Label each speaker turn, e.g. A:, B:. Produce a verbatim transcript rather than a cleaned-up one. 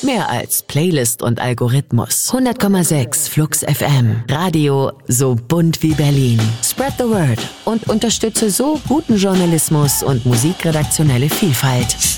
A: Mehr als Playlist und Algorithmus. hundert Komma sechs Flux F M. Radio so bunt wie Berlin. Spread the word und unterstütze so guten Journalismus und musikredaktionelle Vielfalt.